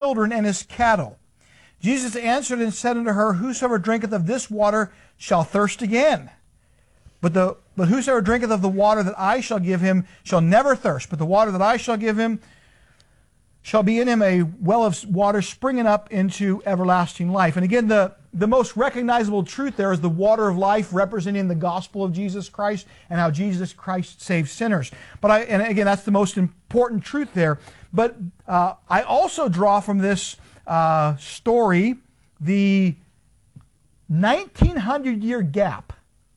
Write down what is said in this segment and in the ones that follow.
children and his cattle. Jesus answered and said unto her, Whosoever drinketh of this water shall thirst again. But whosoever drinketh of the water that I shall give him shall never thirst. But the water that I shall give him shall be in him a well of water springing up into everlasting life. And again, the most recognizable truth there is the water of life, representing the gospel of Jesus Christ and how Jesus Christ saves sinners. And again, that's the most important truth there. But I also draw from this story the 1900-year gap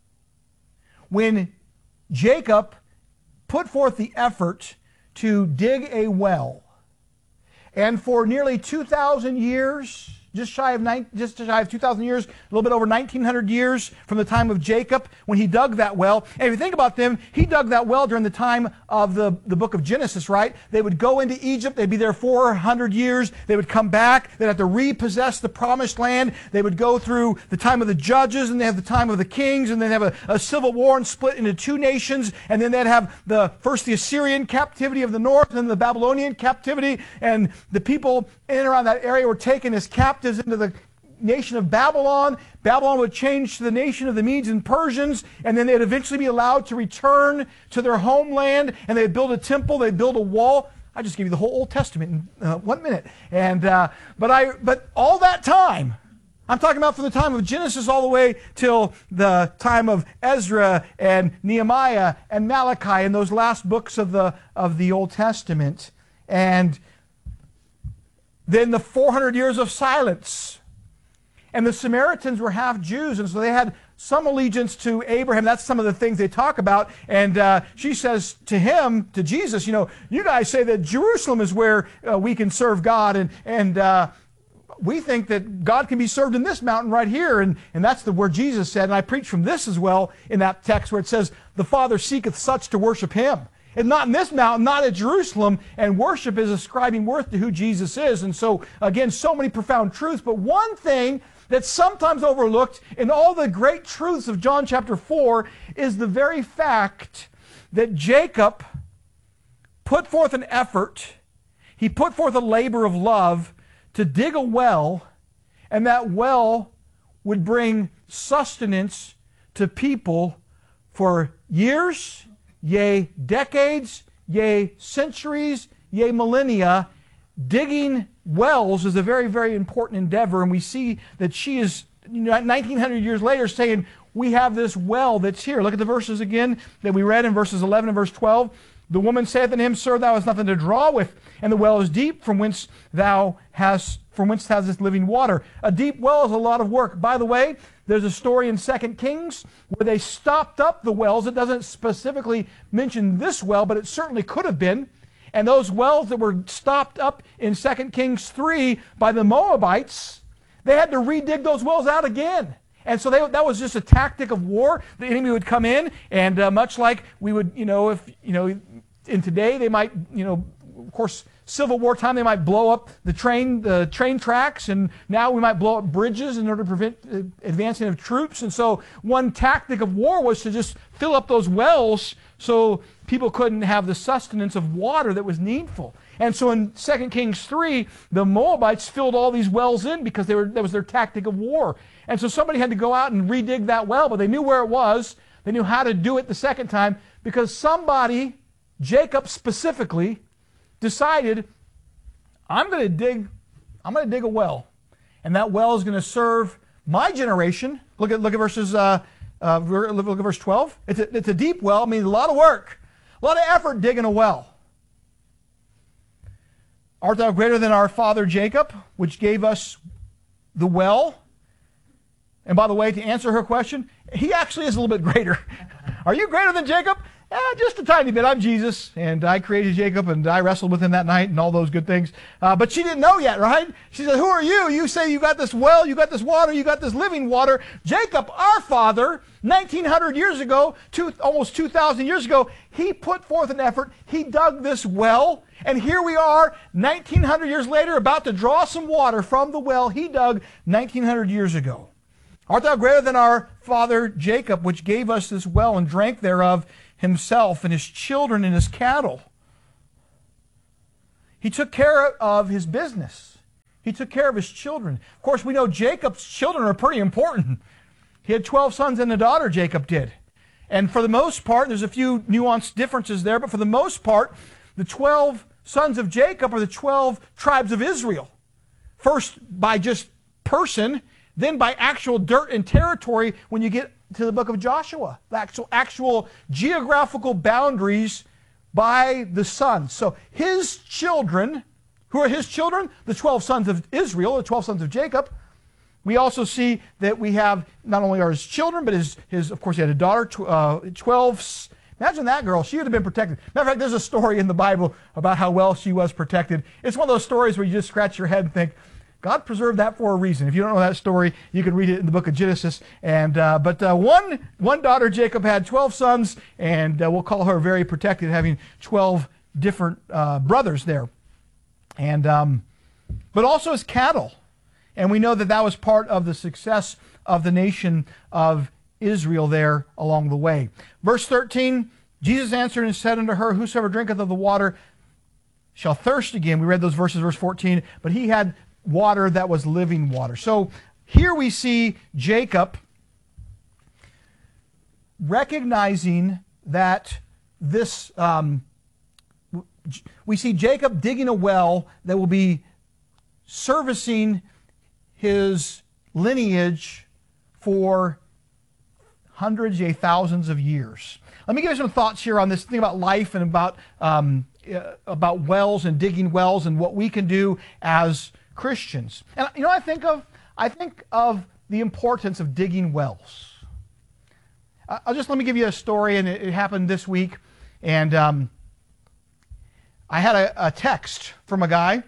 when Jacob put forth the effort to dig a well. And for nearly 2,000 years, just shy of 2,000 years, a little bit over 1,900 years from the time of Jacob when he dug that well. And if you think about them, he dug that well during the time of the book of Genesis, right? They would go into Egypt. They'd be there 400 years. They would come back. They'd have to repossess the promised land. They would go through the time of the judges, and they have the time of the kings, and then have a civil war and split into two nations. And then they'd have first the Assyrian captivity of the north, and then the Babylonian captivity. And the people in and around that area were taken as captives into the nation of Babylon. Babylon would change to the nation of the Medes and Persians, and then they'd eventually be allowed to return to their homeland, and they'd build a temple, they'd build a wall. I just gave you the whole Old Testament in 1 minute. And but all that time, I'm talking about from the time of Genesis all the way till the time of Ezra and Nehemiah and Malachi and those last books of the Old Testament. And then the 400 years of silence. And the Samaritans were half Jews, and so they had some allegiance to Abraham. That's some of the things they talk about. And she says to him, to Jesus, you guys say that Jerusalem is where we can serve God, and we think that God can be served in this mountain right here. And that's where Jesus said, and I preach from this as well in that text where it says, the Father seeketh such to worship him. And not in this mountain, not at Jerusalem, and worship is ascribing worth to who Jesus is. And so, again, so many profound truths. But one thing that's sometimes overlooked in all the great truths of John chapter 4 is the very fact that Jacob put forth an effort, he put forth a labor of love to dig a well, and that well would bring sustenance to people for years, yea, decades, yea, centuries, yea, millennia. Digging wells is a very, very important endeavor, and we see that she is 1,900 years later saying, we have this well that's here. Look at the verses again that we read in verses 11 and verse 12. The woman saith unto him, Sir, thou hast nothing to draw with, and the well is deep, from whence thou hast this living water. A deep well is a lot of work. By the way, there's a story in 2 Kings where they stopped up the wells. It doesn't specifically mention this well, but it certainly could have been. And those wells that were stopped up in 2 Kings 3 by the Moabites, they had to redig those wells out again. And so that was just a tactic of war. The enemy would come in, and much like we would, in today they might, of course, Civil War time, they might blow up the train tracks, and now we might blow up bridges in order to prevent advancing of troops. And so one tactic of war was to just fill up those wells so people couldn't have the sustenance of water that was needful. And so in 2 Kings 3, the Moabites filled all these wells in because that was their tactic of war. And so somebody had to go out and redig that well, but they knew where it was. They knew how to do it the second time because somebody, Jacob specifically, decided, I'm going to dig a well, and that well is going to serve my generation. Look at verses. Look at verse 12. It's a deep well. I mean, a lot of work, a lot of effort digging a well. Art thou greater than our father Jacob, which gave us the well? And by the way, to answer her question, he actually is a little bit greater. Are you greater than Jacob? Just a tiny bit. I'm Jesus, and I created Jacob, and I wrestled with him that night, and all those good things. But she didn't know yet, right? She said, who are you? You say you got this well, you got this water, you got this living water. Jacob, our father, 1,900 years ago, almost 2,000 years ago, he put forth an effort. He dug this well, and here we are, 1,900 years later, about to draw some water from the well he dug 1,900 years ago. Art thou greater than our father Jacob, which gave us this well and drank thereof himself and his children and his cattle? He took care of his business. He took care of his children. Of course, we know Jacob's children are pretty important. He had 12 sons and a daughter, Jacob did. And for the most part, there's a few nuanced differences there, but for the most part, the 12 sons of Jacob are the 12 tribes of Israel. First by just person, then by actual dirt and territory when you get to the book of Joshua. The actual geographical boundaries by the sons. So his children, who are his children? The 12 sons of Israel, the 12 sons of Jacob. We also see that we have not only are his children, but his of course, he had a daughter, 12. Imagine that girl. She would have been protected. Matter of fact, there's a story in the Bible about how well she was protected. It's one of those stories where you just scratch your head and think, God preserved that for a reason. If you don't know that story, you can read it in the book of Genesis. And but one daughter, Jacob, had 12 sons, and we'll call her very protected, having 12 different brothers there. And but also his cattle. And we know that that was part of the success of the nation of Israel there along the way. Verse 13, Jesus answered and said unto her, whosoever drinketh of the water shall thirst again. We read those verses, verse 14. But he had water that was living water. So here we see Jacob recognizing that this, we see Jacob digging a well that will be servicing his lineage for hundreds, yea, thousands of years. Let me give you some thoughts here on this thing about life and about wells and digging wells and what we can do as Christians. And you know what I think of? I think of the importance of digging wells. Let me give you a story, and it happened this week. And I had a text from a guy,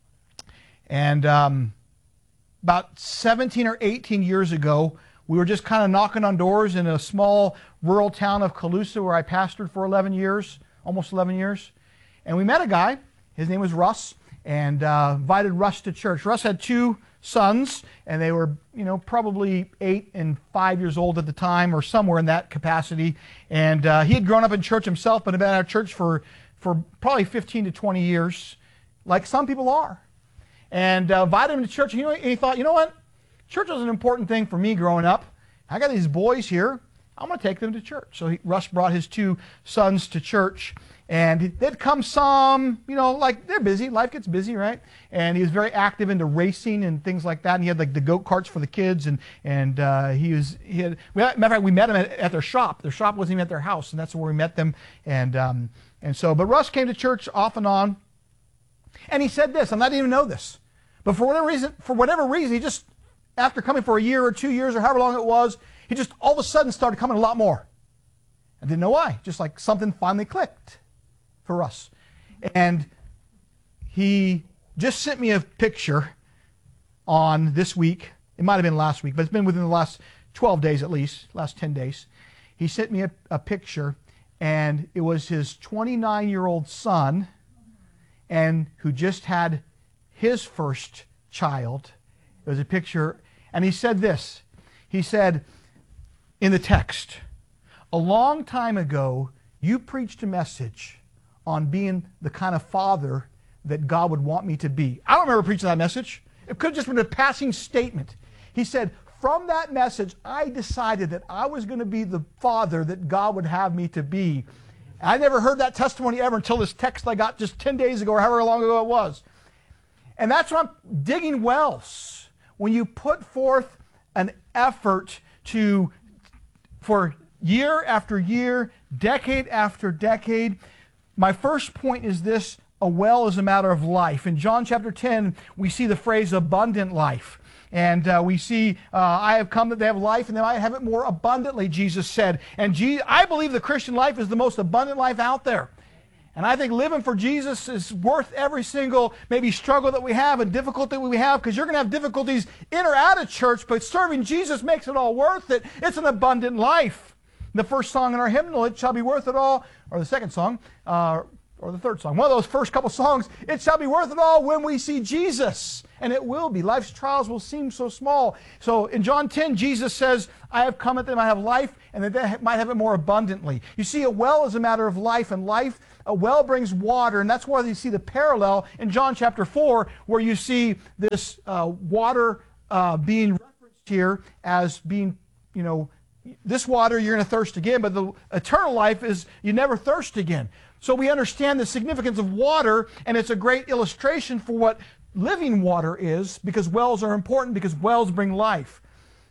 and about 17 or 18 years ago, we were just kind of knocking on doors in a small rural town of Colusa where I pastored for 11 years, almost 11 years. And we met a guy. His name was Russ, and invited Russ to church. Russ had 2 sons, and they were, probably 8 and 5 years old at the time, or somewhere in that capacity. And he had grown up in church himself, but had been at our church for probably 15 to 20 years, like some people are. And invited him to church. And he thought, you know what? Church was an important thing for me growing up. I got these boys here. I'm going to take them to church. So Russ brought his 2 sons to church. And they'd come some, like they're busy. Life gets busy, right? And he was very active into racing and things like that. And he had like the go-karts for the kids. And matter of fact, we met him at their shop. Their shop wasn't even at their house. And that's where we met them. But Russ came to church off and on. And he said this, and I didn't even know this, but for whatever reason, he just, after coming for a year or 2 years or however long it was, he just all of a sudden started coming a lot more. I didn't know why. Just like something finally clicked for us. And he just sent me a picture on this week. It might have been last week, but it's been within the last 12 days at least, last 10 days. He sent me a picture, and it was his 29-year-old son, and who just had his first child. It was a picture, and he said this. He said in the text, a long time ago, you preached a message on being the kind of father that God would want me to be. I don't remember preaching that message. It could have just been a passing statement. He said, from that message, I decided that I was going to be the father that God would have me to be. I never heard that testimony ever until this text I got just 10 days ago or however long ago it was. And that's what I'm digging wells. When you put forth an effort for year after year, decade after decade. My first point is this: a well is a matter of life. In John chapter 10, we see the phrase abundant life. And we see, I have come that they have life and they might have it more abundantly, Jesus said. And I believe the Christian life is the most abundant life out there. And I think living for Jesus is worth every single maybe struggle that we have and difficulty that we have, because you're going to have difficulties in or out of church, but serving Jesus makes it all worth it. It's an abundant life. The first song in our hymnal, It Shall Be Worth It All, or the second song, or the third song, one of those first couple songs, it shall be worth it all when we see Jesus. And it will be. Life's trials will seem so small. So in John 10, Jesus says, I have come that they might have life and that they might have it more abundantly. You see, a well is a matter of life, and life, a well brings water, and that's why you see the parallel in John chapter 4, where you see this water being referenced here as being, this water you're going to thirst again, but the eternal life is you never thirst again. So we understand the significance of water, and it's a great illustration for what living water is, because wells are important, because wells bring life.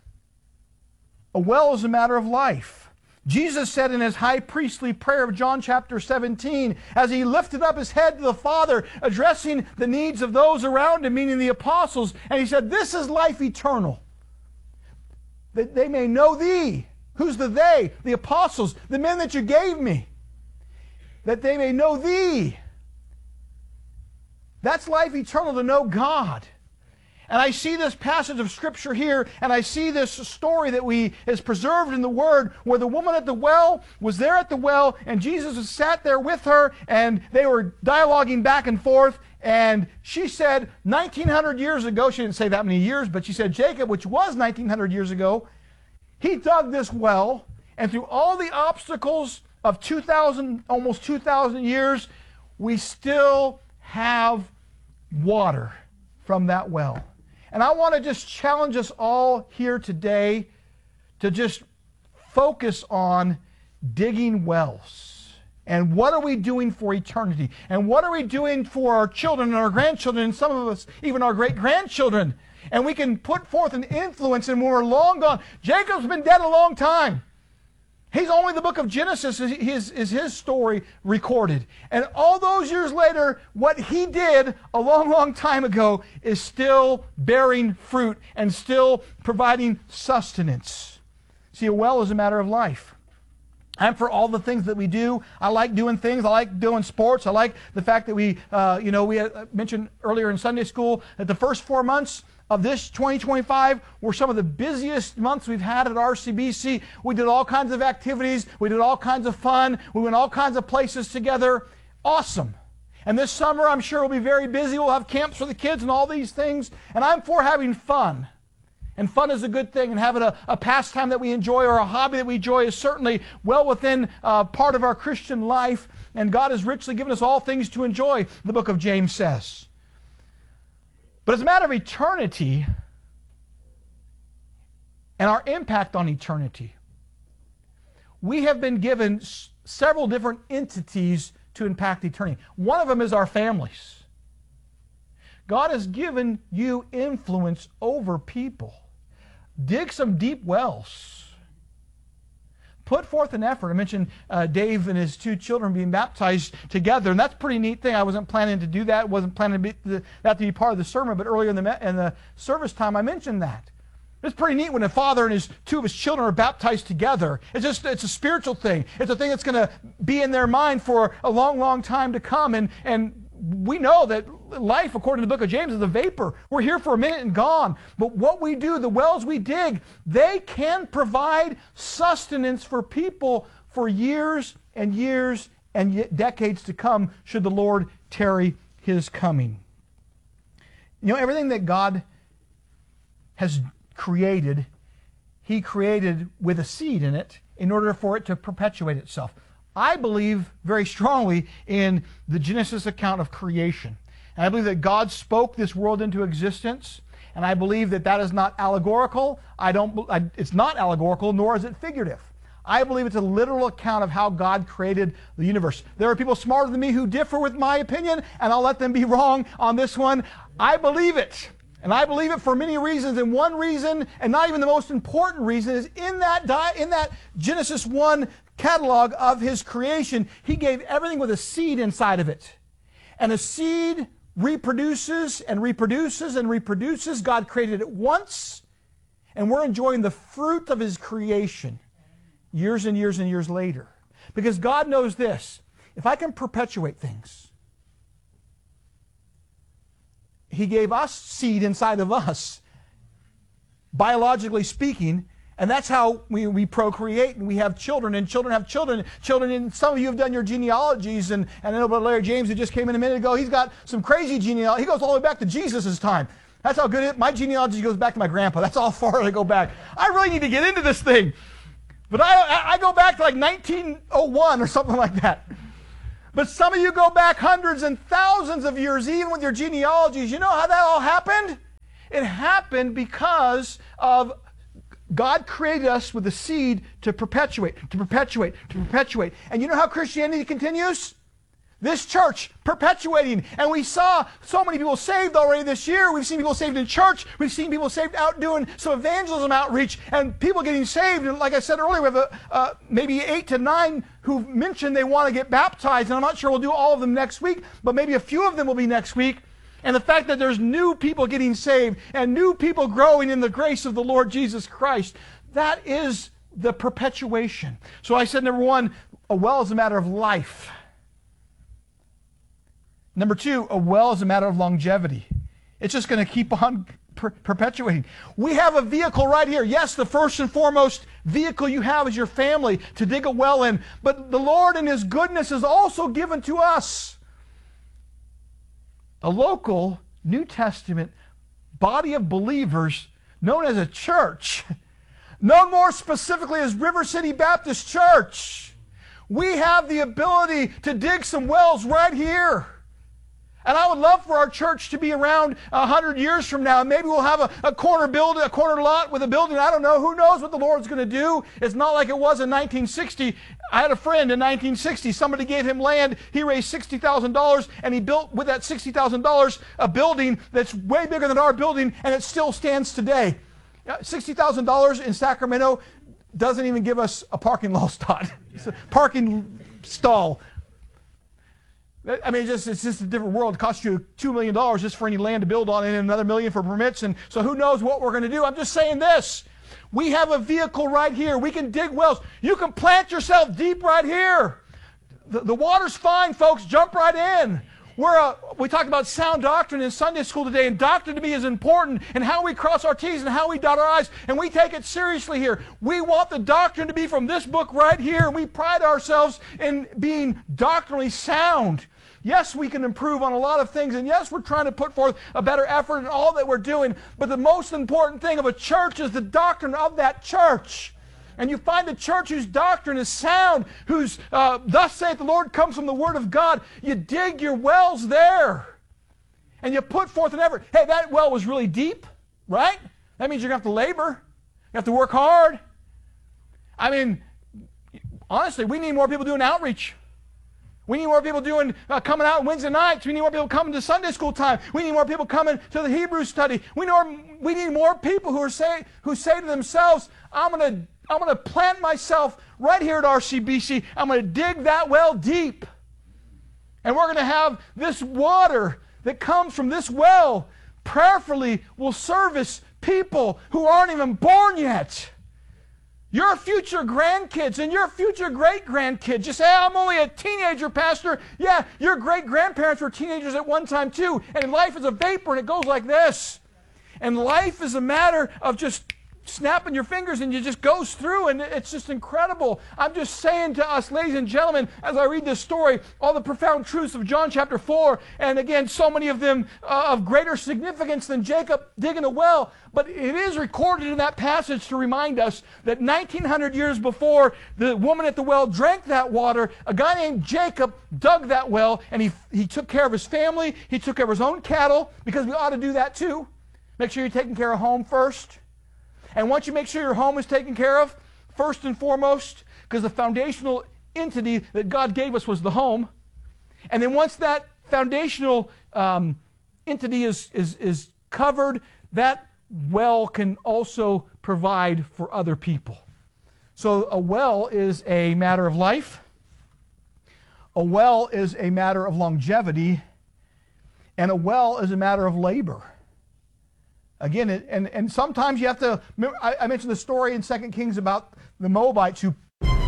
A well is a matter of life. Jesus said in his high priestly prayer of John chapter 17, as he lifted up his head to the Father, addressing the needs of those around him, meaning the apostles, and he said, this is life eternal, that they may know thee. Who's the they? The apostles, the men that you gave me, that they may know thee. That's life eternal, to know God. And I see this passage of Scripture here, and I see this story that is preserved in the Word, where the woman at the well was there at the well, and Jesus was sat there with her, and they were dialoguing back and forth, and she said, 1,900 years ago, she didn't say that many years, but she said, Jacob, which was 1,900 years ago, he dug this well, and through all the obstacles of almost 2,000 years, we still have water from that well. And I want to just challenge us all here today to just focus on digging wells. And what are we doing for eternity? And what are we doing for our children and our grandchildren, and some of us, even our great-grandchildren? And we can put forth an influence, and when we're long gone. Jacob's been dead a long time. He's only the book of Genesis is his story recorded. And all those years later, what he did a long, long time ago is still bearing fruit and still providing sustenance. See, a well is a matter of life. I'm for all the things that we do. I like doing things. I like doing sports. I like the fact that we mentioned earlier in Sunday school that the first 4 months of this 2025 were some of the busiest months we've had at RCBC. We did all kinds of activities. We did all kinds of fun. We went all kinds of places together. Awesome. And this summer, I'm sure we'll be very busy. We'll have camps for the kids and all these things. And I'm for having fun. And fun is a good thing, and having a pastime that we enjoy or a hobby that we enjoy is certainly well within part of our Christian life. And God has richly given us all things to enjoy, the book of James says. But as a matter of eternity and our impact on eternity, we have been given several different entities to impact eternity. One of them is our families. God has given you influence over people. Dig some deep wells. Put forth an effort. I mentioned Dave and his 2 children being baptized together, and that's a pretty neat thing. I wasn't planning to do that. Wasn't planning that to be part of the sermon, but earlier in the service time, I mentioned that. It's pretty neat when a father and 2 of his children are baptized together. It's a spiritual thing. It's a thing that's going to be in their mind for a long, long time to come. And we know that life, according to the book of James, is a vapor. We're here for a minute and gone. But what we do, the wells we dig, they can provide sustenance for people for years and years and decades to come, should the Lord tarry his coming. Everything that God has created, he created with a seed in it in order for it to perpetuate itself. I believe very strongly in the Genesis account of creation. And I believe that God spoke this world into existence. And I believe that that is not allegorical. It's not allegorical, nor is it figurative. I believe it's a literal account of how God created the universe. There are people smarter than me who differ with my opinion, and I'll let them be wrong on this one. I believe it. And I believe it for many reasons. And one reason, and not even the most important reason, is in that Genesis 1 catalog of his creation, he gave everything with a seed inside of it. And a seed reproduces and reproduces and reproduces. God created it once, and we're enjoying the fruit of his creation years and years and years later. Because God knows this: if I can perpetuate things, he gave us seed inside of us, biologically speaking, And that's how we procreate, and we have children, and children have children. Children, and some of you have done your genealogies, and I know about Larry James, who just came in a minute ago. He's got some crazy genealogy. He goes all the way back to Jesus' time. That's how good it is. My genealogy goes back to my grandpa. That's how far I go back. I really need to get into this thing. But I go back to like 1901 or something like that. But some of you go back hundreds and thousands of years, even with your genealogies. You know how that all happened? It happened because of God created us with a seed to perpetuate, to perpetuate, to perpetuate. And you know how Christianity continues? This church perpetuating. And we saw so many people saved already this year. We've seen people saved in church. We've seen people saved out doing some evangelism outreach and people getting saved. And like I said earlier, we have maybe 8 to 9 who've mentioned they want to get baptized. And I'm not sure we'll do all of them next week, but maybe a few of them will be next week. And the fact that there's new people getting saved and new people growing in the grace of the Lord Jesus Christ, that is the perpetuation. So I said, number one, a well is a matter of life. Number two, a well is a matter of longevity. It's just going to keep on perpetuating. We have a vehicle right here. Yes, the first and foremost vehicle you have is your family to dig a well in. But the Lord in His goodness has also given to us a local New Testament body of believers known as a church, known more specifically as River City Baptist Church. We have the ability to dig some wells right here. And I would love for our church to be around 100 years from now. Maybe we'll have a corner building, a corner lot with a building. I don't know. Who knows what the Lord's going to do? It's not like it was in 1960. I had a friend in 1960. Somebody gave him land. He raised $60,000, and he built with that $60,000 a building that's way bigger than our building, and it still stands today. $60,000 in Sacramento doesn't even give us a parking lot. It's a parking stall. I mean, it's just a different world. It costs you $2 million just for any land to build on and another $1 million for permits. And so who knows what we're going to do. I'm just saying this. We have a vehicle right here. We can dig wells. You can plant yourself deep right here. The water's fine, folks. Jump right in. We talked about sound doctrine in Sunday school today, and doctrine to me is important, and how we cross our T's and how we dot our I's, and we take it seriously here. We want the doctrine to be from this book right here, and we pride ourselves in being doctrinally sound. Yes, we can improve on a lot of things, and yes, we're trying to put forth a better effort in all that we're doing, but the most important thing of a church is the doctrine of that church. And you find a church whose doctrine is sound, whose thus saith the Lord comes from the Word of God. You dig your wells there, and you put forth an effort. Hey, that well was really deep, right? That means you're going to have to labor. You have to work hard. I mean, honestly, we need more people doing outreach. We need more people coming out on Wednesday nights. We need more people coming to Sunday school time. We need more people coming to the Hebrew study. We need more people who say to themselves, I'm going to plant myself right here at RCBC. I'm going to dig that well deep. And we're going to have this water that comes from this well prayerfully will service people who aren't even born yet. Your future grandkids and your future great-grandkids. You say, I'm only a teenager, Pastor. Yeah, your great-grandparents were teenagers at one time too. And life is a vapor, and it goes like this. And life is a matter of just snapping your fingers, and it just goes through, and it's just incredible. I'm just saying to us, ladies and gentlemen, as I read this story, all the profound truths of John chapter 4, and again, so many of them of greater significance than Jacob digging a well, but it is recorded in that passage to remind us that 1900 years before the woman at the well drank that water, a guy named Jacob dug that well, and he took care of his family, he took care of his own cattle, because we ought to do that too. Make sure you're taking care of home first. And once you make sure your home is taken care of, first and foremost, because the foundational entity that God gave us was the home. And then once that foundational entity is covered, that well can also provide for other people. So a well is a matter of life. A well is a matter of longevity. And a well is a matter of labor. Again, and sometimes you have to, I mentioned the story in 2 Kings about the Moabites who...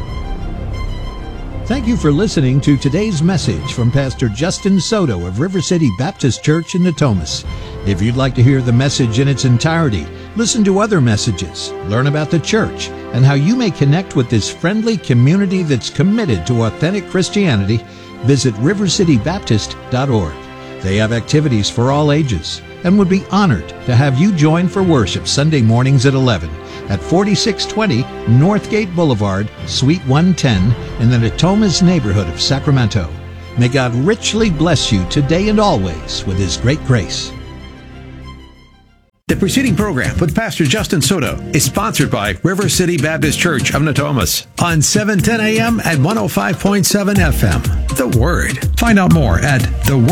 Thank you for listening to today's message from Pastor Justin Soto of River City Baptist Church in Natomas. If you'd like to hear the message in its entirety, Listen to other messages, learn about the church, and how you may connect with this friendly community that's committed to authentic Christianity. Visit rivercitybaptist.org. They have activities for all ages and would be honored to have you join for worship Sunday mornings at 11 at 4620 Northgate Boulevard, Suite 110 in the Natomas neighborhood of Sacramento. May God richly bless you today and always with His great grace. The preceding program with Pastor Justin Soto is sponsored by River City Baptist Church of Natomas on 710 AM and 105.7 FM. The Word. Find out more at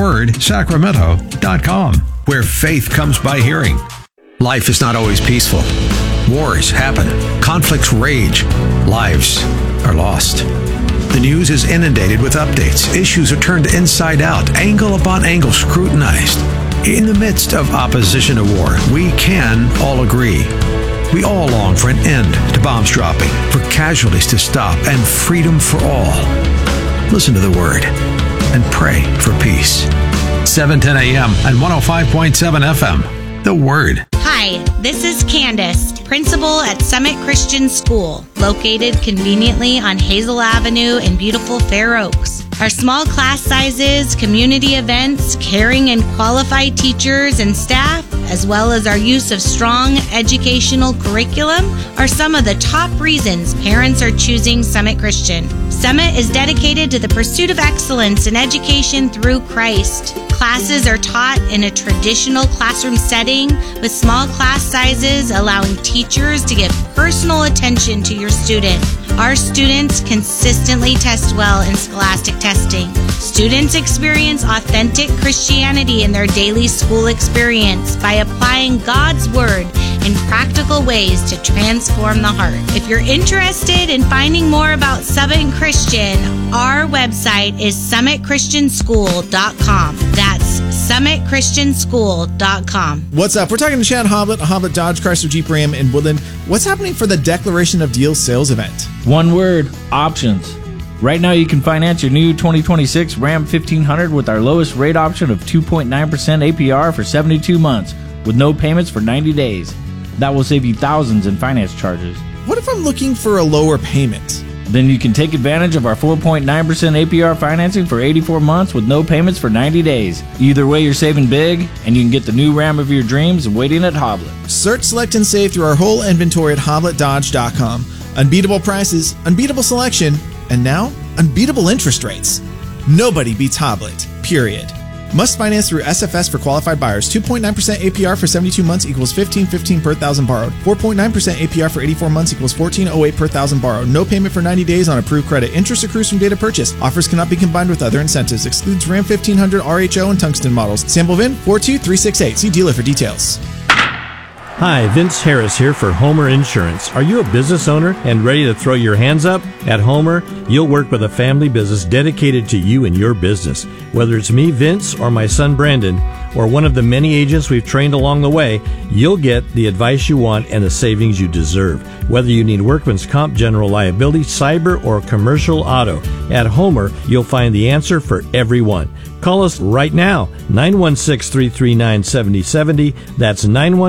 thewordsacramento.com, where faith comes by hearing. Life is not always peaceful. Wars happen. Conflicts rage. Lives are lost. The news is inundated with updates. Issues are turned inside out, angle upon angle scrutinized. In the midst of opposition to war, we can all agree. We all long for an end to bombs dropping, for casualties to stop, and freedom for all. Listen to the Word and pray for peace. 710 AM and 105.7 FM. The Word. Hi, this is Candace, principal at Summit Christian School, located conveniently on Hazel Avenue in beautiful Fair Oaks. Our small class sizes, community events, caring and qualified teachers and staff, as well as our use of strong educational curriculum, are some of the top reasons parents are choosing Summit Christian. Summit is dedicated to the pursuit of excellence in education through Christ. Classes are taught in a traditional classroom setting with small class sizes, allowing teachers to give personal attention to your student. Our students consistently test well in scholastic testing. Students experience authentic Christianity in their daily school experience by applying God's Word in practical ways to transform the heart. If you're interested in finding more about Summit Christian, our website is summitchristianschool.com. That's summitchristianschool.com. What's up? We're talking to Chad Hoblet, Hoblet Dodge Chrysler Jeep Ram in Woodland. What's happening for the Declaration of Deals sales event? One word, options. Right now you can finance your new 2026 Ram 1500 with our lowest rate option of 2.9% APR for 72 months with no payments for 90 days. That will save you thousands in finance charges. What if I'm looking for a lower payment? Then you can take advantage of our 4.9% APR financing for 84 months with no payments for 90 days. Either way, you're saving big, and you can get the new Ram of your dreams waiting at Hoblet. Search, select, and save through our whole inventory at HobletDodge.com. Unbeatable prices, unbeatable selection, and now, unbeatable interest rates. Nobody beats Hoblet, period. Must finance through SFS for qualified buyers. 2.9% APR for 72 months equals $15.15 per thousand borrowed. 4.9% APR for 84 months equals $14.08 per thousand borrowed. No payment for 90 days on approved credit. Interest accrues from date of purchase. Offers cannot be combined with other incentives. Excludes Ram 1500 RHO and Tungsten models. Sample VIN 42368. See dealer for details. Hi, Vince Harris here for Homer Insurance. Are you a business owner and ready to throw your hands up? At Homer, you'll work with a family business dedicated to you and your business. Whether it's me, Vince, or my son, Brandon, or one of the many agents we've trained along the way, you'll get the advice you want and the savings you deserve. Whether you need workman's comp, general liability, cyber, or commercial auto, at Homer, you'll find the answer for everyone. Call us right now, 916-339-7070. That's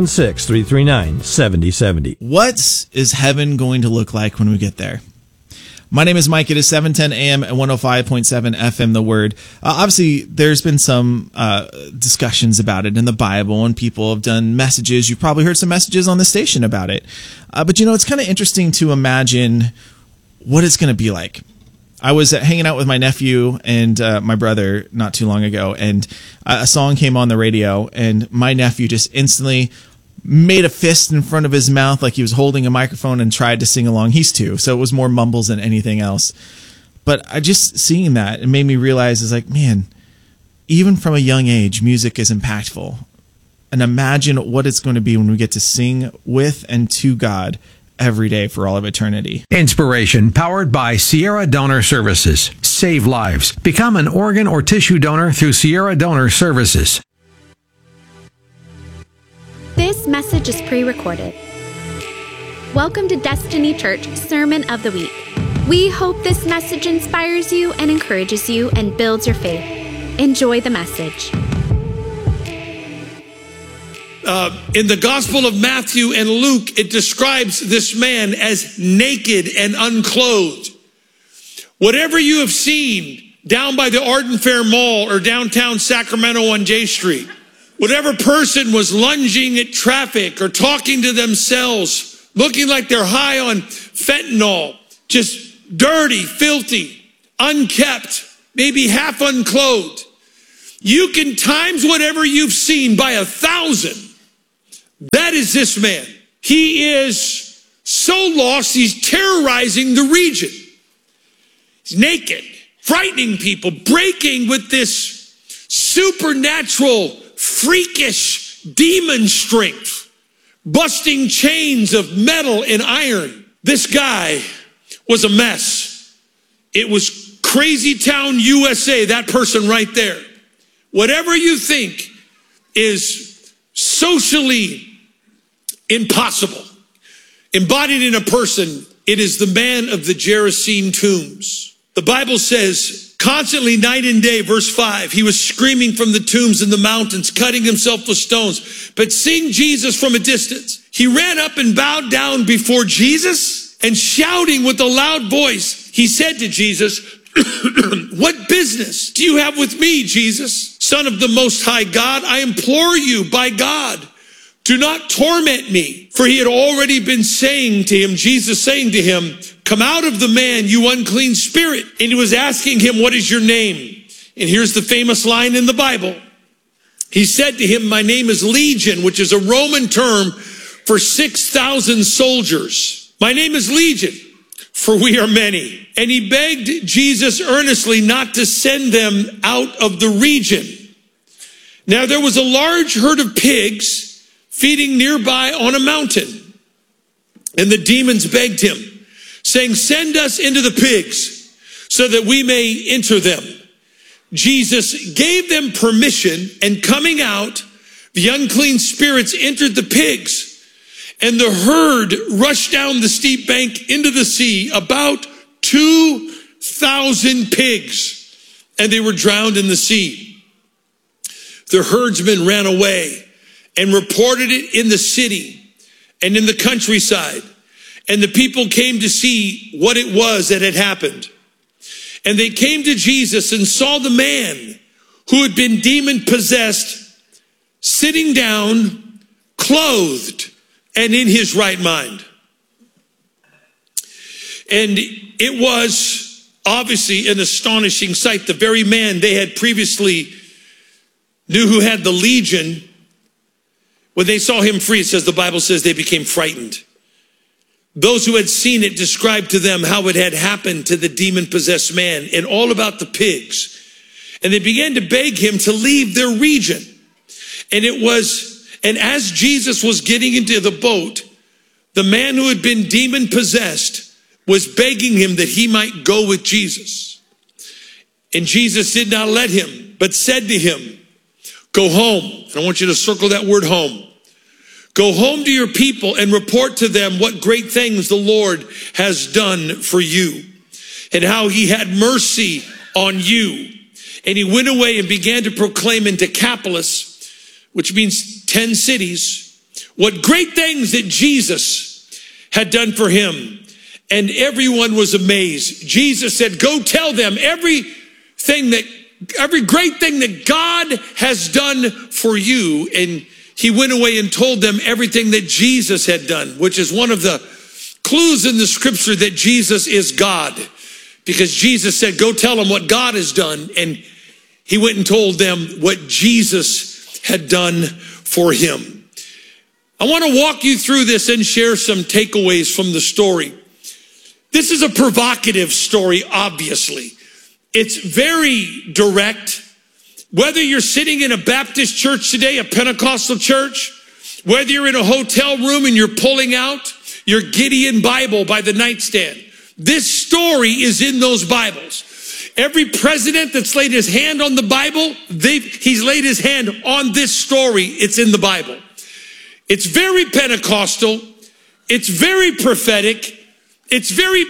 916-339-7070. What is heaven going to look like when we get there? My name is Mike. It is 710 AM and 105.7 FM, The Word. Obviously, there's been some discussions about it in the Bible, and people have done messages. You've probably heard some messages on the station about it. But, it's kind of interesting to imagine what it's going to be like. I was hanging out with my nephew and my brother not too long ago, and a song came on the radio, and my nephew just instantly made a fist in front of his mouth like he was holding a microphone and tried to sing along. He's 2, so it was more mumbles than anything else. But I just seeing that, it made me realize, it's like, man, even from a young age, music is impactful. And imagine what it's going to be when we get to sing with and to God every day for all of eternity. Inspiration powered by Sierra Donor Services. Save lives. Become an organ or tissue donor through Sierra Donor Services. This message is pre-recorded. Welcome to Destiny Church Sermon of the Week. We hope this message inspires you and encourages you and builds your faith. Enjoy the message. in the Gospel of Matthew and Luke, it describes this man as naked and unclothed. Whatever you have seen down by the Arden Fair Mall or downtown Sacramento on J Street, whatever person was lunging at traffic or talking to themselves, looking like they're high on fentanyl, just dirty, filthy, unkept, maybe half unclothed, you can times whatever you've seen by 1,000. That is this man. He is so lost, he's terrorizing the region. He's naked, frightening people, breaking with this supernatural, freakish demon strength, busting chains of metal and iron. This guy was a mess. It was Crazy Town, USA, that person right there. Whatever you think is socially impossible, embodied in a person, it is the man of the Gerasene tombs. The Bible says, constantly night and day, verse 5, he was screaming from the tombs in the mountains, cutting himself with stones. But seeing Jesus from a distance, he ran up and bowed down before Jesus, and shouting with a loud voice, he said to Jesus, what business do you have with me, Jesus, Son of the Most High God? I implore you by God, do not torment me. For he had already been saying to him, Jesus saying to him, come out of the man, you unclean spirit. And he was asking him, what is your name? And here's the famous line in the Bible. He said to him, my name is Legion, which is a Roman term for 6,000 soldiers. My name is Legion, for we are many. And he begged Jesus earnestly not to send them out of the region. Now there was a large herd of pigs feeding nearby on a mountain. And the demons begged him, saying, send us into the pigs so that we may enter them. Jesus gave them permission, and coming out, the unclean spirits entered the pigs, and the herd rushed down the steep bank into the sea, about 2,000 pigs, and they were drowned in the sea. The herdsmen ran away and reported it in the city and in the countryside. And the people came to see what it was that had happened. And they came to Jesus and saw the man who had been demon possessed sitting down, clothed, and in his right mind. And it was obviously an astonishing sight. The very man they had previously knew who had the legion, when they saw him free, it says, the Bible says they became frightened. Those who had seen it described to them how it had happened to the demon-possessed man and all about the pigs. And they began to beg him to leave their region. And as Jesus was getting into the boat, the man who had been demon-possessed was begging him that he might go with Jesus. And Jesus did not let him, but said to him, go home. And I want you to circle that word home. Go home to your people and report to them what great things the Lord has done for you and how he had mercy on you. And he went away and began to proclaim in Decapolis, which means 10 cities, what great things that Jesus had done for him. And everyone was amazed. Jesus said, go tell them every great thing that God has done for you. And he went away and told them everything that Jesus had done, which is one of the clues in the scripture that Jesus is God. Because Jesus said, go tell them what God has done. And he went and told them what Jesus had done for him. I want to walk you through this and share some takeaways from the story. This is a provocative story, obviously. It's very direct. Whether you're sitting in a Baptist church today, a Pentecostal church, whether you're in a hotel room and you're pulling out your Gideon Bible by the nightstand, this story is in those Bibles. Every president that's laid his hand on the Bible, he's laid his hand on this story. It's in the Bible. It's very Pentecostal. It's very prophetic. It's very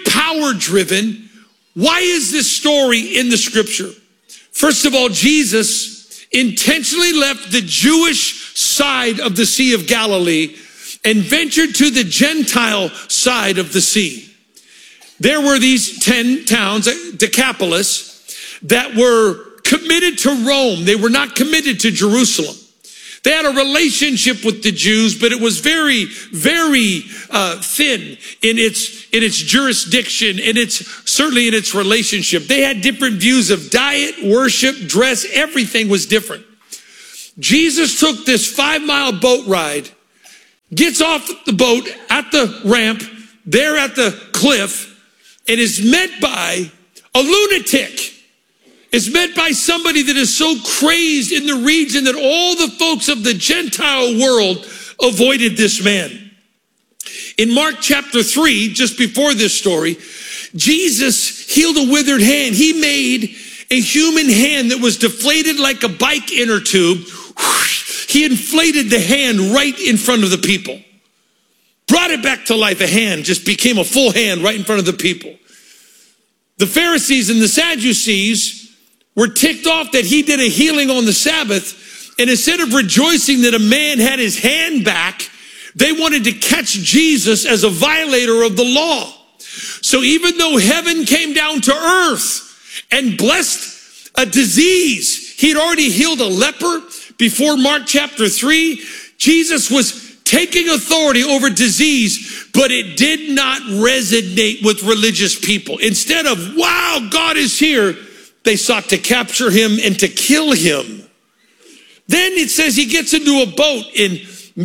power-driven. Why is this story in the scripture? First of all, Jesus intentionally left the Jewish side of the Sea of Galilee and ventured to the Gentile side of the sea. There were these 10 towns, Decapolis, that were committed to Rome. They were not committed to Jerusalem. They had a relationship with the Jews, but it was very, very thin in its jurisdiction, and certainly in its relationship. They had different views of diet, worship, dress. Everything was different. Jesus took this 5-mile boat ride, gets off the boat at the ramp, there at the cliff, and is met by a lunatic. Is met by somebody that is so crazed in the region that all the folks of the Gentile world avoided this man. In Mark chapter 3, just before this story, Jesus healed a withered hand. He made a human hand that was deflated like a bike inner tube. He inflated the hand right in front of the people. Brought it back to life. A hand just became a full hand right in front of the people. The Pharisees and the Sadducees were ticked off that he did a healing on the Sabbath, and instead of rejoicing that a man had his hand back, they wanted to catch Jesus as a violator of the law. So even though heaven came down to earth and blessed a disease, he'd already healed a leper before Mark chapter 3, Jesus was taking authority over disease, but it did not resonate with religious people. Instead of, wow, God is here, they sought to capture him and to kill him. Then it says he gets into a boat in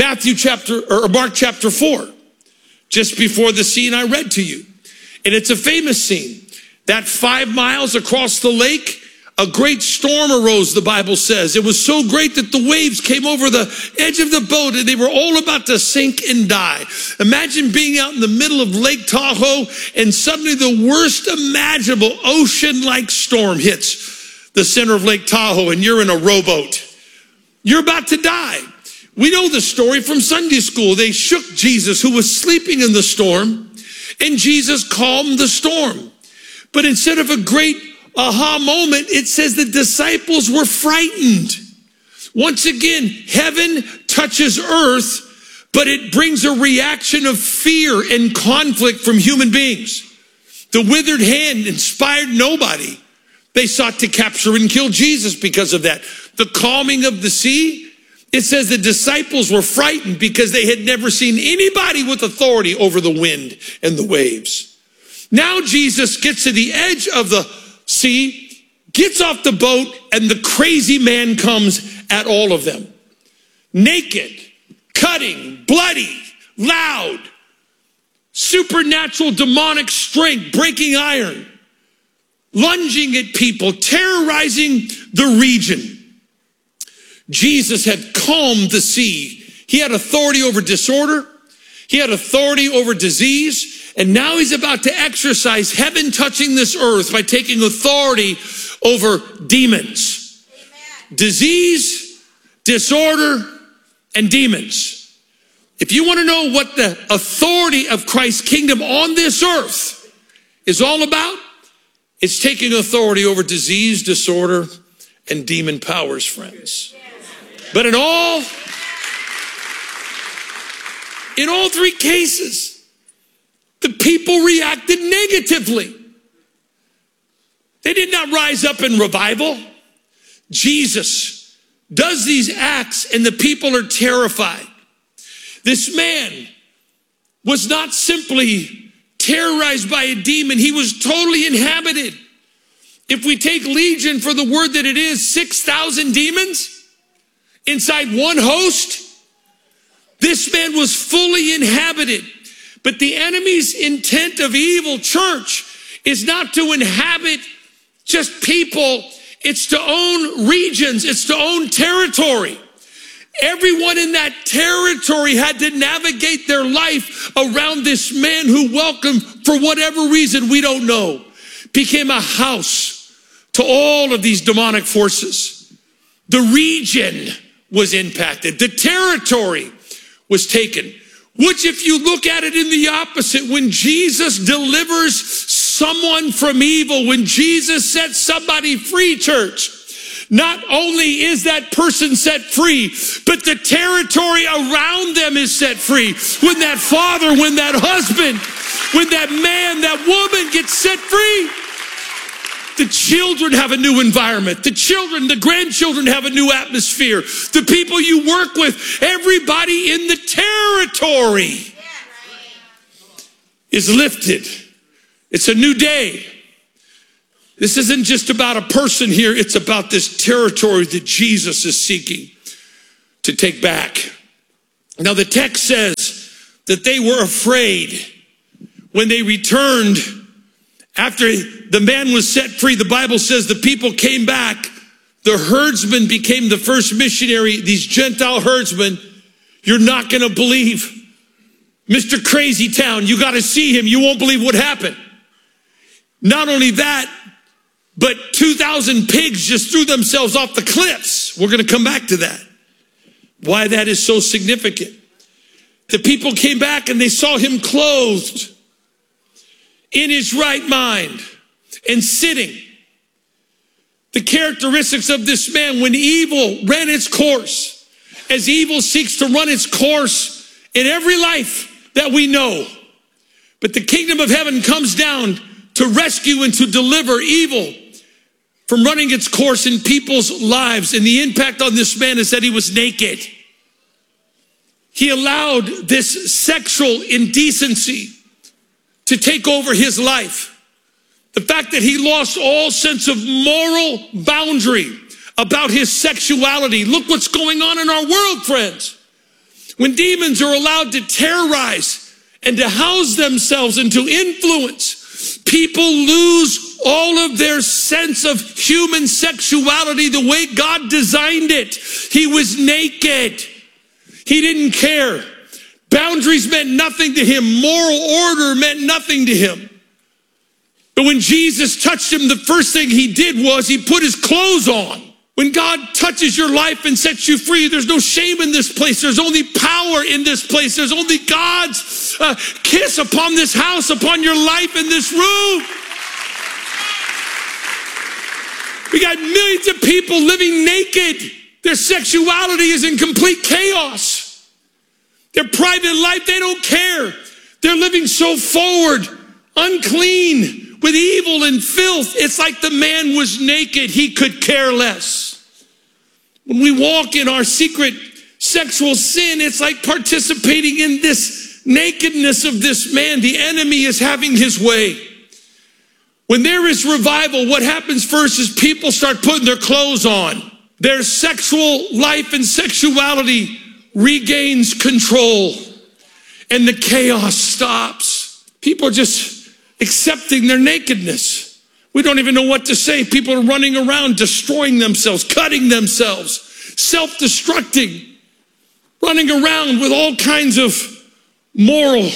Mark chapter 4, just before the scene I read to you. And it's a famous scene. That 5 miles across the lake, a great storm arose, the Bible says. It was so great that the waves came over the edge of the boat and they were all about to sink and die. Imagine being out in the middle of Lake Tahoe and suddenly the worst imaginable ocean-like storm hits the center of Lake Tahoe and you're in a rowboat. You're about to die. We know the story from Sunday school. They shook Jesus, who was sleeping in the storm, and Jesus calmed the storm. But instead of a great aha moment, it says the disciples were frightened. Once again, heaven touches earth, but it brings a reaction of fear and conflict from human beings. The withered hand inspired nobody. They sought to capture and kill Jesus because of that. The calming of the sea, it says the disciples were frightened because they had never seen anybody with authority over the wind and the waves. Now Jesus gets to the edge of the sea, gets off the boat, and the crazy man comes at all of them. Naked, cutting, bloody, loud, supernatural demonic strength, breaking iron, lunging at people, terrorizing the region. Jesus had calmed the sea. He had authority over disorder. He had authority over disease. And now he's about to exercise heaven touching this earth by taking authority over demons. Amen. Disease, disorder, and demons. If you want to know what the authority of Christ's kingdom on this earth is all about, it's taking authority over disease, disorder, and demon powers, friends. But in all 3 cases, the people reacted negatively. They did not rise up in revival. Jesus does these acts and the people are terrified. This man was not simply terrorized by a demon. He was totally inhabited. If we take legion for the word that it is, 6,000 demons inside one host, this man was fully inhabited. But the enemy's intent of evil, church, is not to inhabit just people. It's to own regions. It's to own territory. Everyone in that territory had to navigate their life around this man who welcomed, for whatever reason, we don't know, became a house to all of these demonic forces. The region was impacted. The territory was taken. Which, if you look at it in the opposite, when Jesus delivers someone from evil, when Jesus sets somebody free, church, not only is that person set free, but the territory around them is set free. When that father, when that husband, when that man, that woman gets set free, the children have a new environment. The children, the grandchildren have a new atmosphere. The people you work with, everybody in the territory is lifted. It's a new day. This isn't just about a person here. It's about this territory that Jesus is seeking to take back. Now the text says that they were afraid when they returned after the man was set free. The Bible says the people came back. The herdsmen became the first missionary. These Gentile herdsmen, you're not going to believe. Mr. Crazy Town, you got to see him. You won't believe what happened. Not only that, but 2,000 pigs just threw themselves off the cliffs. We're going to come back to that. Why that is so significant. The people came back and they saw him clothed in his right mind and sitting. The characteristics of this man, when evil ran its course, as evil seeks to run its course in every life that we know. But the kingdom of heaven comes down to rescue and to deliver evil from running its course in people's lives. And the impact on this man is that he was naked. He allowed this sexual indecency to take over his life. The fact that he lost all sense of moral boundary about his sexuality. Look what's going on in our world, friends. When demons are allowed to terrorize and to house themselves and to influence, people lose all of their sense of human sexuality the way God designed it. He was naked. He didn't care. Boundaries meant nothing to him. Moral order meant nothing to him. But when Jesus touched him, the first thing he did was he put his clothes on. When God touches your life and sets you free, there's no shame in this place. There's only power in this place. There's only God's kiss upon this house, upon your life in this room. We got millions of people living naked. Their sexuality is in complete chaos. Their private life, they don't care. They're living so forward, unclean, with evil and filth. It's like the man was naked. He could care less. When we walk in our secret sexual sin, it's like participating in this nakedness of this man. The enemy is having his way. When there is revival, what happens first is people start putting their clothes on. Their sexual life and sexuality regains control, and the chaos stops. People are just accepting their nakedness. We don't even know what to say. People are running around destroying themselves, cutting themselves, self-destructing, running around with all kinds of moral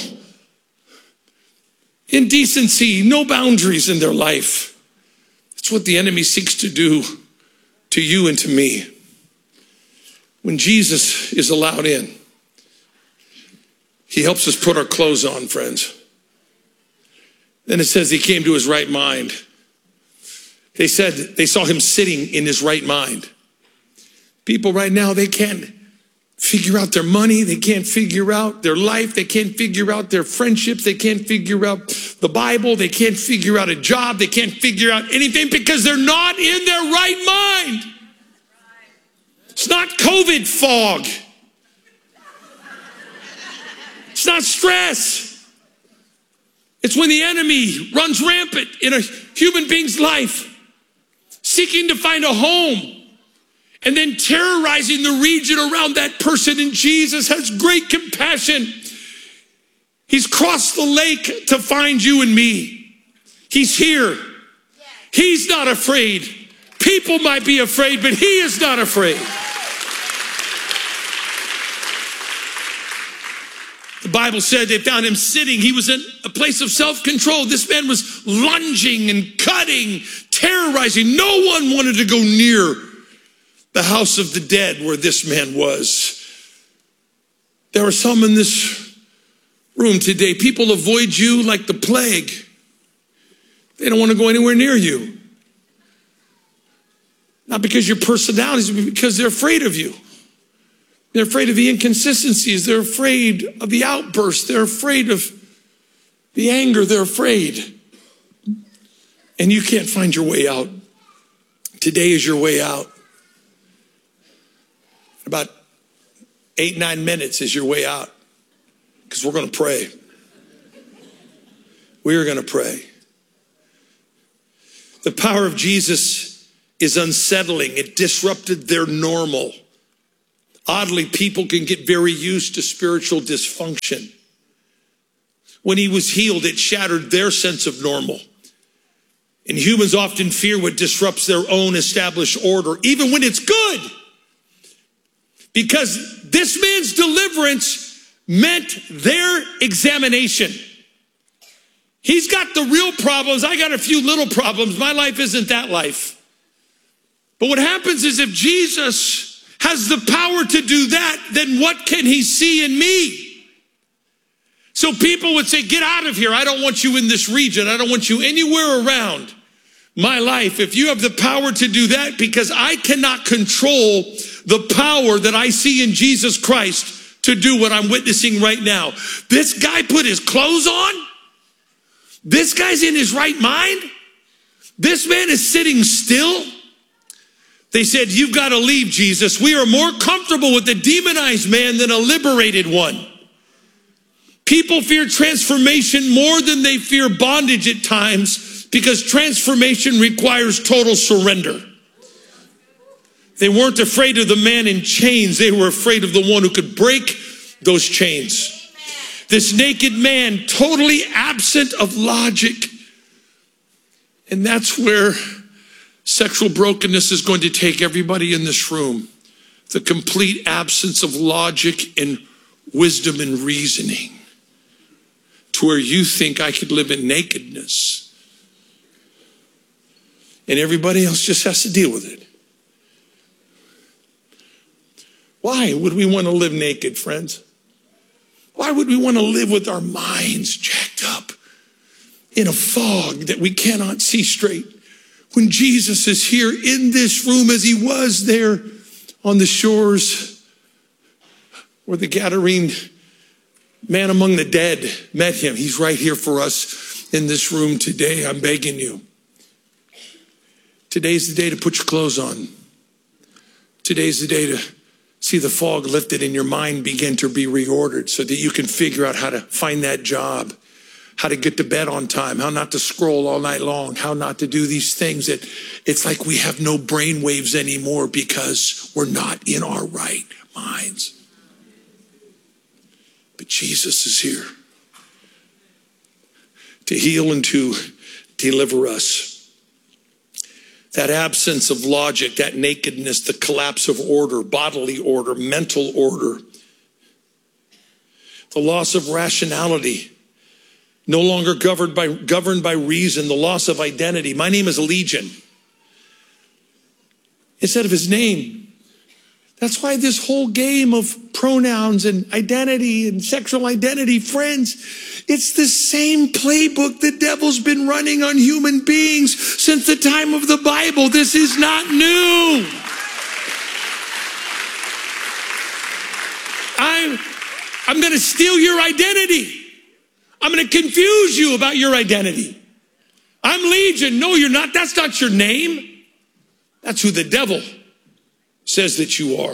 indecency, no boundaries in their life. That's what the enemy seeks to do to you and to me. When Jesus is allowed in, he helps us put our clothes on, friends. Then it says he came to his right mind. They said they saw him sitting in his right mind. People right now, they can't figure out their money. They can't figure out their life. They can't figure out their friendships. They can't figure out the Bible. They can't figure out a job. They can't figure out anything because they're not in their right mind. It's not COVID fog. It's not stress. It's when the enemy runs rampant in a human being's life, seeking to find a home, and then terrorizing the region around that person. And Jesus has great compassion. He's crossed the lake to find you and me. He's here. He's not afraid. People might be afraid, but he is not afraid. The Bible said they found him sitting. He was in a place of self-control. This man was lunging and cutting, terrorizing. No one wanted to go near the house of the dead where this man was. There are some in this room today. People avoid you like the plague. They don't want to go anywhere near you. Not because your personalities, but because they're afraid of you. They're afraid of the inconsistencies. They're afraid of the outbursts. They're afraid of the anger. They're afraid. And you can't find your way out. Today is your way out. About 8-9 minutes is your way out. Because we're going to pray. We are going to pray. The power of Jesus is unsettling. It disrupted their normal. Oddly, people can get very used to spiritual dysfunction. When he was healed, it shattered their sense of normal. And humans often fear what disrupts their own established order, even when it's good. Because this man's deliverance meant their examination. He's got the real problems. I got a few little problems. My life isn't that life. But what happens is if Jesus has the power to do that, then what can he see in me? So people would say, get out of here. I don't want you in this region. I don't want you anywhere around my life. If you have the power to do that, because I cannot control the power that I see in Jesus Christ to do what I'm witnessing right now. This guy put his clothes on. This guy's in his right mind. This man is sitting still. They said, you've got to leave, Jesus. We are more comfortable with a demonized man than a liberated one. People fear transformation more than they fear bondage at times, because transformation requires total surrender. They weren't afraid of the man in chains. They were afraid of the one who could break those chains. This naked man, totally absent of logic. And that's where sexual brokenness is going to take everybody in this room. The complete absence of logic and wisdom and reasoning. To where you think I could live in nakedness. And everybody else just has to deal with it. Why would we want to live naked, friends? Why would we want to live with our minds jacked up in a fog that we cannot see straight? When Jesus is here in this room as he was there on the shores where the Gadarene man among the dead met him. He's right here for us in this room today. I'm begging you. Today's the day to put your clothes on. Today's the day to see the fog lifted and your mind begin to be reordered so that you can figure out how to find that job, how to get to bed on time, how not to scroll all night long, how not to do these things that it's like we have no brain waves anymore because we're not in our right minds. But Jesus is here to heal and to deliver us. That absence of logic, that nakedness, the collapse of order, bodily order, mental order, the loss of rationality, no longer governed by reason, the loss of identity. My name is Legion instead of his name. That's why this whole game of pronouns and identity and sexual identity, friends, it's the same playbook the devil's been running on human beings since the time of the Bible. This is not new. I'm going to steal your identity. I'm going to confuse you about your identity. I'm Legion. No, you're not. That's not your name. That's who the devil says that you are.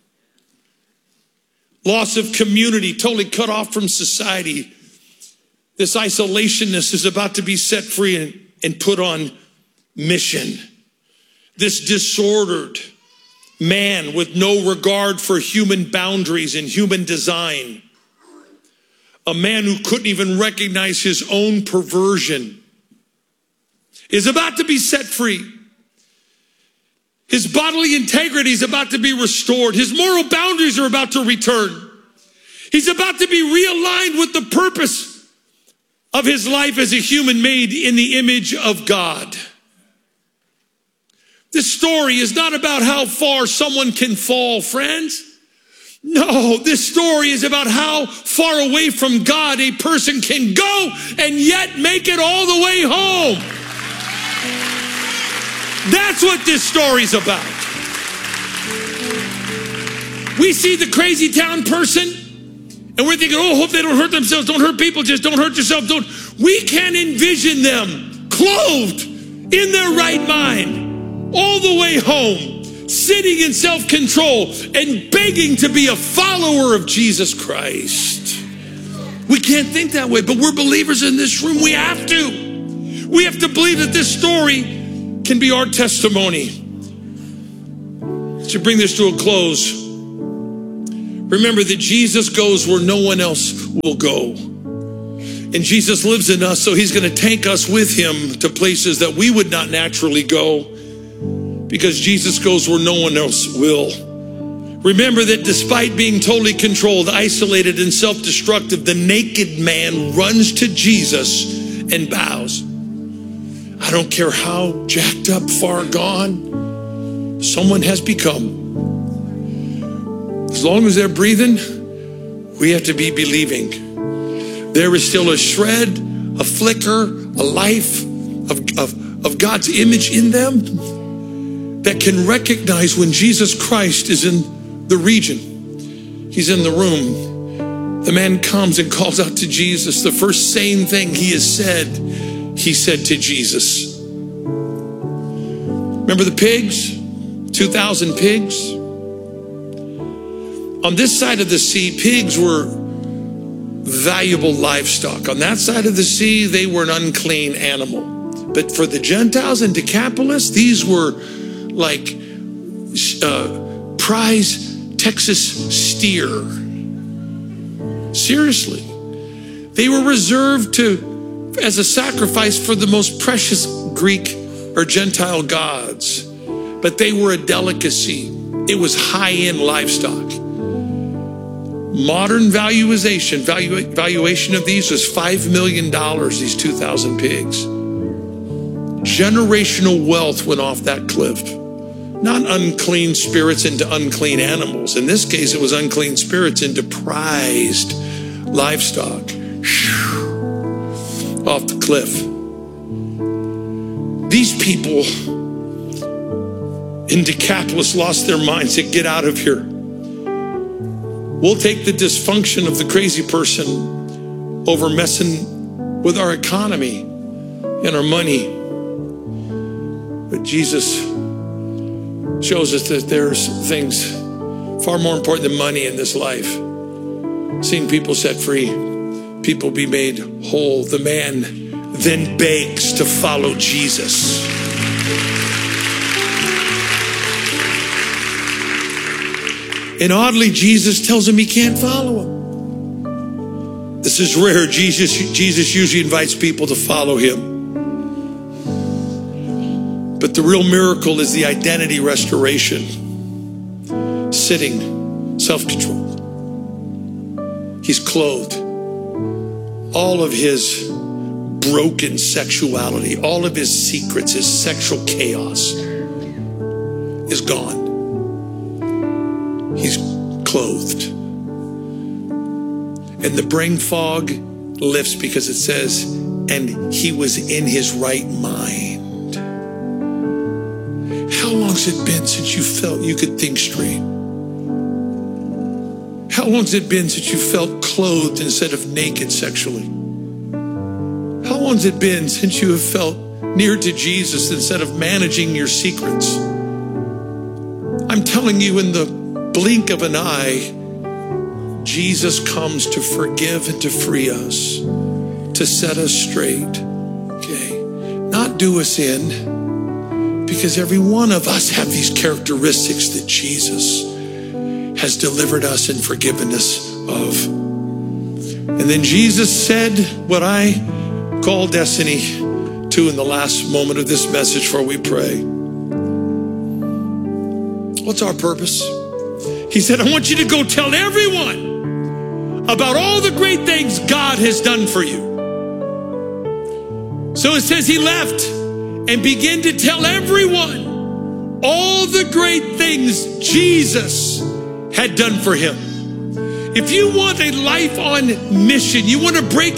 Loss of community, totally cut off from society. This isolationness is about to be set free and put on mission. This disordered man with no regard for human boundaries and human design. A man who couldn't even recognize his own perversion is about to be set free. His bodily integrity is about to be restored. His moral boundaries are about to return. He's about to be realigned with the purpose of his life as a human made in the image of God. This story is not about how far someone can fall, friends. No, this story is about how far away from God a person can go and yet make it all the way home. That's what this story's about. We see the crazy town person, and we're thinking, oh, hope they don't hurt themselves. Don't hurt people. Just don't hurt yourself. We can envision them clothed in their right mind all the way home, sitting in self-control and begging to be a follower of Jesus Christ. We can't think that way, but we're believers in this room. We have to. We have to believe that this story can be our testimony. To bring this to a close, remember that Jesus goes where no one else will go. And Jesus lives in us, so he's going to take us with him to places that we would not naturally go, because Jesus goes where no one else will. Remember that despite being totally controlled, isolated, and self-destructive, the naked man runs to Jesus and bows. I don't care how jacked up, far gone someone has become. As long as they're breathing, we have to be believing. There is still a shred, a flicker, a life of God's image in them that can recognize when Jesus Christ is in the region. He's in the room. The man comes and calls out to Jesus. The first sane thing he said to Jesus. Remember the pigs? 2,000 pigs? On this side of the sea, pigs were valuable livestock. On that side of the sea, they were an unclean animal. But for the Gentiles in Decapolis, these were like prize Texas steer. Seriously. They were reserved as a sacrifice for the most precious Greek or Gentile gods. But they were a delicacy. It was high-end livestock. Modern valuation of these was $5 million, these 2,000 pigs. Generational wealth went off that cliff. Not unclean spirits into unclean animals. In this case, it was unclean spirits into prized livestock. Off the cliff. These people in Decapolis lost their minds. Said, get out of here. We'll take the dysfunction of the crazy person over messing with our economy and our money. But Jesus shows us that there's things far more important than money in this life. Seeing people set free, people be made whole. The man then begs to follow Jesus. And oddly, Jesus tells him he can't follow him. This is rare. Jesus usually invites people to follow him. But the real miracle is the identity restoration. Sitting, self-controlled. He's clothed. All of his broken sexuality, all of his secrets, his sexual chaos is gone. He's clothed. And the brain fog lifts because it says, and he was in his right mind. How long's it been since you felt you could think straight? How long's it been since you felt clothed instead of naked sexually? How long's it been since you have felt near to Jesus instead of managing your secrets? I'm telling you, in the blink of an eye, Jesus comes to forgive and to free us, to set us straight. Okay, not do us in, because every one of us have these characteristics that Jesus has delivered us and forgiven us of. And then Jesus said what I call destiny to in the last moment of this message before we pray. What's our purpose? He said, I want you to go tell everyone about all the great things God has done for you. So it says he left and began to tell everyone all the great things Jesus had done for him. If you want a life on mission, you want to break